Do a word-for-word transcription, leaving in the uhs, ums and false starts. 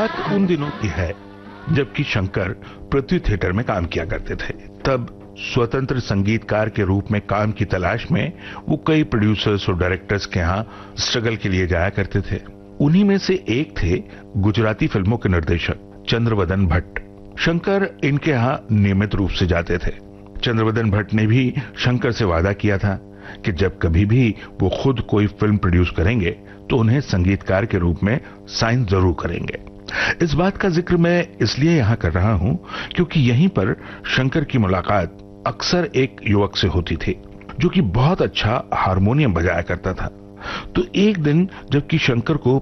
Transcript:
बात उन दिनों की है जबकि शंकर पृथ्वी थिएटर में काम किया करते थे। तब स्वतंत्र संगीतकार के रूप में काम की तलाश में वो कई प्रोड्यूसर्स और डायरेक्टर्स के यहाँ स्ट्रगल के लिए जाया करते थे। उन्हीं में से एक थे गुजराती फिल्मों के निर्देशक चंद्रवदन भट्ट। शंकर इनके यहाँ नियमित रूप से जाते थे। चंद्रवदन भट्ट ने भी शंकर से वादा किया था कि जब कभी भी वो खुद कोई फिल्म प्रोड्यूस करेंगे तो उन्हें संगीतकार के रूप में साइन जरूर करेंगे। इस बात का जिक्र मैं इसलिए यहां कर रहा हूं क्योंकि यहीं पर शंकर की मुलाकात अक्सर एक युवक से होती थी जो कि बहुत अच्छा हारमोनियम बजाया करता था। तो एक दिन जबकि शंकर को